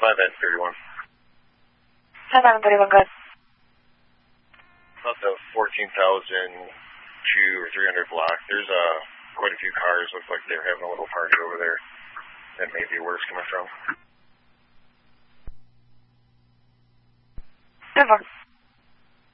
5N31. 5N31, good. About the 14,002 or 300 block. There's quite a few cars. Looks like they're having a little party over there. That may be where it's coming from. Over.